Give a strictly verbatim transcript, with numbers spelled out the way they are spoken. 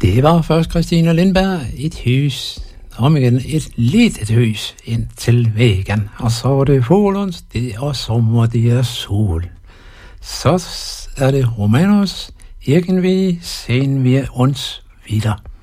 Det var først Christine Lindberg, et hus, om igen et litet hus ind til væggen, og så var det fuglens, det og sommer, det er sol. Så er det Romanos, irgendwie sehen wir uns wieder.